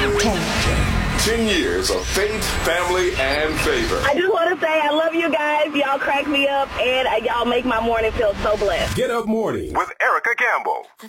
10 years of faith, family, and favor. I just want to say I love you guys. Y'all crack me up, and y'all make my morning feel so blessed. Get Up Morning with Erica Campbell.